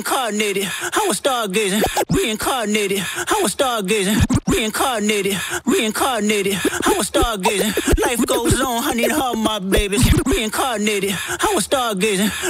Reincarnated, I was stargazing. Reincarnated, I was stargazing. Reincarnated, reincarnated, I was stargazing. Life goes on, I need all my babies. Reincarnated, I was stargazing.